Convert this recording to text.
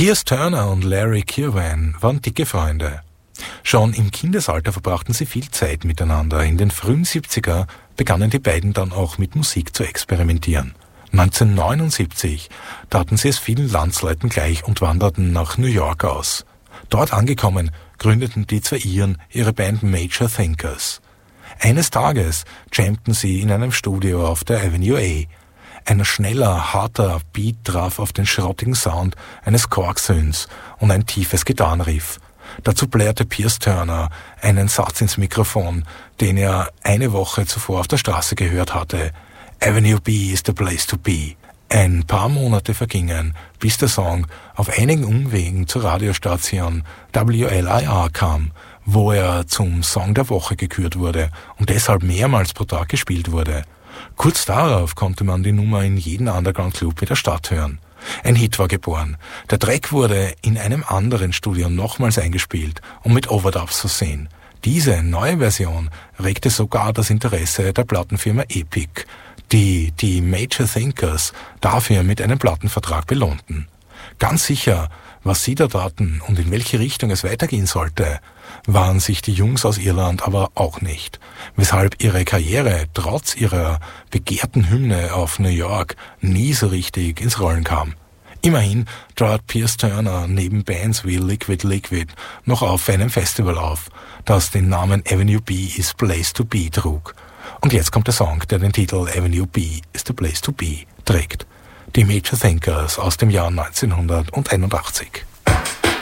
Piers Turner und Larry Kirwan waren dicke Freunde. Schon im Kindesalter verbrachten sie viel Zeit miteinander. In den frühen 70er begannen die beiden dann auch mit Musik zu experimentieren. 1979 taten sie es vielen Landsleuten gleich und wanderten nach New York aus. Dort angekommen, gründeten die zwei Iren ihre Band Major Thinkers. Eines Tages jammten sie in einem Studio auf der Avenue A. Ein schneller, harter Beat traf auf den schrottigen Sound eines Korgsynths und ein tiefes Gitarrenriff. Dazu bläherte Piers Turner einen Satz ins Mikrofon, den er eine Woche zuvor auf der Straße gehört hatte. Avenue B is the place to be. Ein paar Monate vergingen, bis der Song auf einigen Umwegen zur Radiostation WLIR kam, wo er zum Song der Woche gekürt wurde und deshalb mehrmals pro Tag gespielt wurde. Kurz darauf konnte man die Nummer in jedem Underground-Club in der Stadt hören. Ein Hit war geboren. Der Track wurde in einem anderen Studio nochmals eingespielt und mit Overdubs versehen. Diese neue Version regte sogar das Interesse der Plattenfirma Epic, die Major Thinkers dafür mit einem Plattenvertrag belohnten. Ganz sicher, was sie da taten und in welche Richtung es weitergehen sollte, waren sich die Jungs aus Irland aber auch nicht, weshalb ihre Karriere trotz ihrer begehrten Hymne auf New York nie so richtig ins Rollen kam. Immerhin trat Piers Turner neben Bands wie Liquid Liquid noch auf einem Festival auf, das den Namen Avenue B is Place to Be trug. Und jetzt kommt der Song, der den Titel Avenue B is the Place to Be trägt. Die Major Thinkers aus dem Jahr 1981.